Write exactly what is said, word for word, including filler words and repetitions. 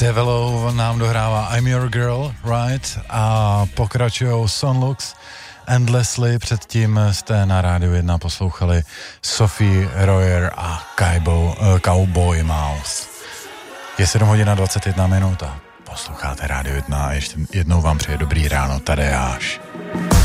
Develou nám dohrává I'm Your Girl, right? A pokračujou Sonlux, Endlessly, předtím jste na Rádiu jedna poslouchali Sophie Royer a Kaibo, uh, Cowboy Mouse. Je sedm hodin a dvacet jedna minut a posloucháte Rádio jedna a ještě jednou vám přeje dobrý ráno, Tadeáš.